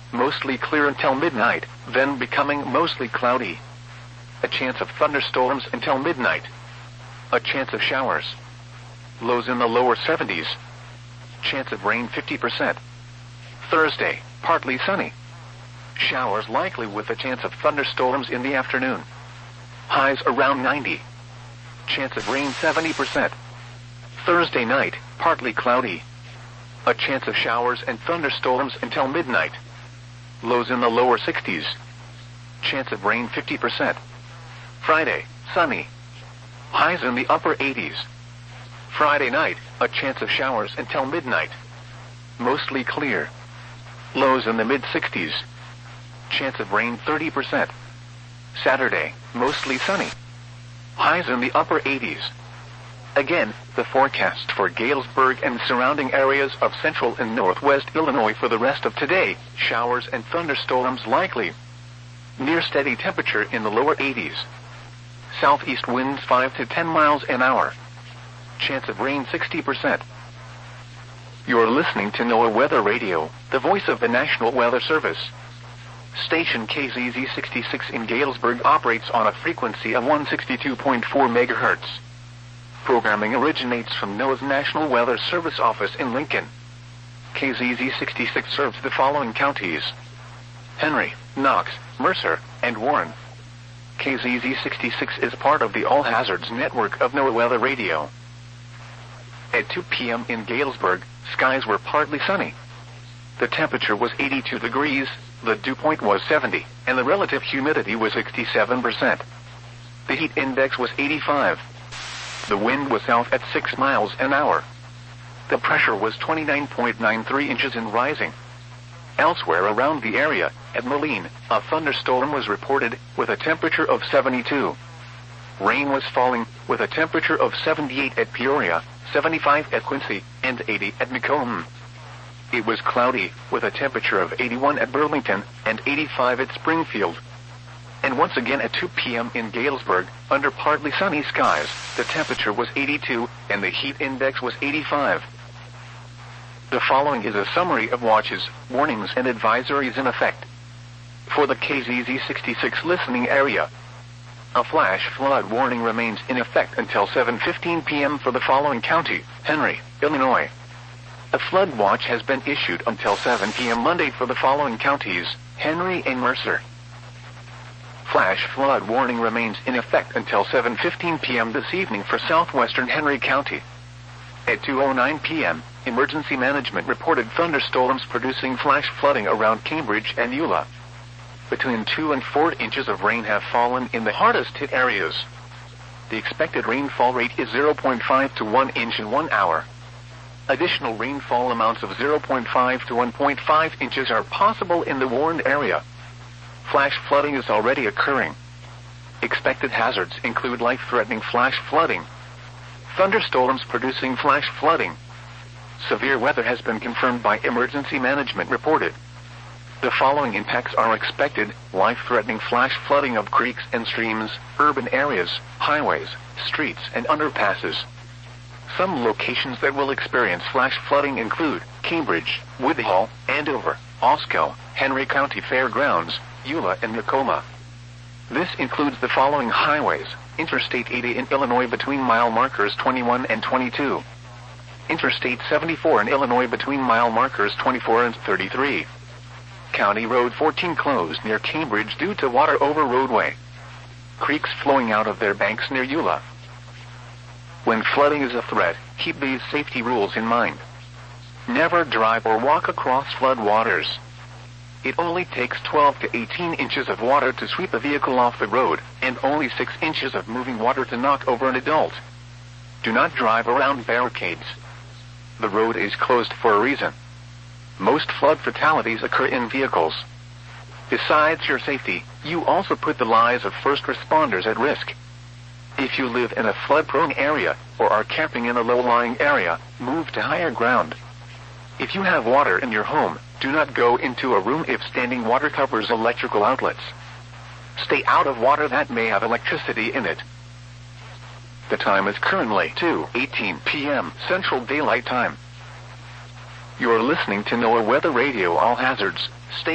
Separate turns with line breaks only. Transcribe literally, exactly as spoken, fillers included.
mostly clear until midnight, then becoming mostly cloudy. A chance of thunderstorms until midnight. A chance of showers. Lows in the lower seventies. Chance of rain fifty percent. Thursday, partly sunny. Showers likely with a chance of thunderstorms in the afternoon. Highs around ninety. Chance of rain seventy percent. Thursday night, partly cloudy. A chance of showers and thunderstorms until midnight. Lows in the lower sixties. Chance of rain fifty percent. Friday, sunny. Highs in the upper eighties. Friday night, a chance of showers until midnight. Mostly clear. Lows in the mid sixties. Chance of rain thirty percent. Saturday, mostly sunny. Highs in the upper eighties. Again, the forecast for Galesburg and surrounding areas of central and northwest Illinois for the rest of today: showers and thunderstorms likely. Near steady temperature in the lower eighties. Southeast winds five to ten miles an hour. Chance of rain sixty percent. You're listening to NOAA Weather Radio, the voice of the National Weather Service. Station K Z Z sixty-six in Galesburg operates on a frequency of one sixty-two point four megahertz. Programming originates from NOAA's National Weather Service office in Lincoln. K Z Z sixty-six serves the following counties: Henry, Knox, Mercer, and Warren. K Z Z sixty-six is part of the All Hazards network of NOAA Weather Radio. At two p.m. in Galesburg, skies were partly sunny. The temperature was eighty-two degrees, the dew point was seventy, and the relative humidity was sixty-seven percent. The heat index was eighty-five. The wind was south at six miles an hour. The pressure was twenty-nine point nine three inches and rising. Elsewhere around the area, at Moline, a thunderstorm was reported, with a temperature of seventy-two. Rain was falling, with a temperature of seventy-eight at Peoria, seventy-five at Quincy, and eighty at Macomb. It was cloudy, with a temperature of eighty-one at Burlington, and eighty-five at Springfield. And once again at two p.m. in Galesburg, under partly sunny skies, the temperature was eighty-two, and the heat index was eighty-five. The following is a summary of watches, warnings, and advisories in effect. For the K Z Z sixty-six listening area, a flash flood warning remains in effect until seven fifteen p.m. for the following county: Henry, Illinois. A flood watch has been issued until seven p.m. Monday for the following counties: Henry and Mercer. Flash flood warning remains in effect until seven fifteen p.m. this evening for southwestern Henry County. At two oh nine p.m., Emergency Management reported thunderstorms producing flash flooding around Cambridge and Eula. Between two and four inches of rain have fallen in the hardest hit areas. The expected rainfall rate is zero point five to one inch in one hour. Additional rainfall amounts of zero point five to one point five inches are possible in the warned area. Flash flooding is already occurring. Expected hazards include life-threatening flash flooding, thunderstorms producing flash flooding. Severe weather has been confirmed by Emergency Management reported. The following impacts are expected: life-threatening flash flooding of creeks and streams, urban areas, highways, streets, and underpasses. Some locations that will experience flash flooding include Cambridge, Woodhull, Andover, Osco, Henry County Fairgrounds, Eula, and Macomb. This includes the following highways: Interstate eighty in Illinois between mile markers twenty-one and twenty-two. Interstate seventy-four in Illinois between mile markers twenty-four and thirty-three. County Road fourteen closed near Cambridge due to water over roadway. Creeks flowing out of their banks near Eula. When flooding is a threat, keep these safety rules in mind. Never drive or walk across flood waters. It only takes twelve to eighteen inches of water to sweep a vehicle off the road, and only six inches of moving water to knock over an adult. Do not drive around barricades. The road is closed for a reason. Most flood fatalities occur in vehicles. Besides your safety, you also put the lives of first responders at risk. If you live in a flood-prone area, or are camping in a low-lying area, move to higher ground. If you have water in your home, do not go into a room if standing water covers electrical outlets. Stay out of water that may have electricity in it. The time is currently two eighteen p.m. Central Daylight Time. You're listening to NOAA Weather Radio All Hazards. Stay